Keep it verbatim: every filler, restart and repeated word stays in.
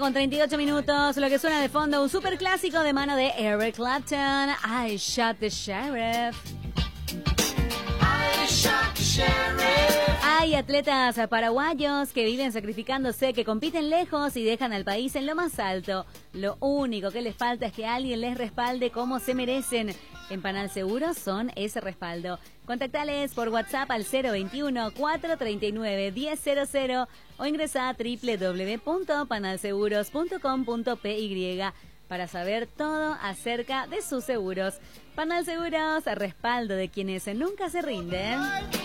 con treinta y ocho minutos. Lo que suena de fondo, un super clásico de mano de Eric Clapton. I Shot the Sheriff. I shot the sheriff. Hay atletas paraguayos que viven sacrificándose, que compiten lejos y dejan al país en lo más alto. Lo único que les falta es que alguien les respalde como se merecen. En Panal Seguros son ese respaldo. Contactales por WhatsApp al cero veintiuno, cuatrocientos treinta y nueve, diez cero cero o ingresa a doble u doble u doble u punto panal seguros punto com punto p y para saber todo acerca de sus seguros. Panal Seguros, respaldo de quienes nunca se rinden.